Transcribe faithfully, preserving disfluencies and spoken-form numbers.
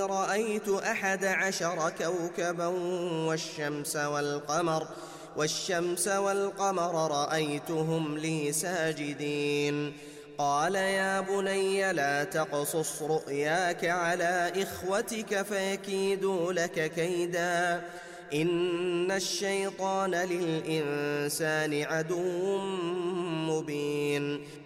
رأيت أحد عشر كوكبا والشمس والقمر والشمس والقمر رأيتهم لي ساجدين قال يا بني لا تقصص رؤياك على إخوتك فيكيدوا لك كيدا إن الشيطان للإنسان عدو مبين